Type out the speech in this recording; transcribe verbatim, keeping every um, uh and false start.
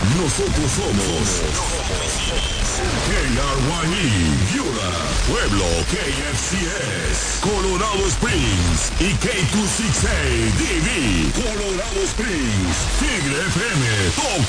nosotros somos K R Y E, Yura, Pueblo, K F C S, Colorado Springs y K dos sesenta y seis D B, Colorado Springs, Tigre F M, toca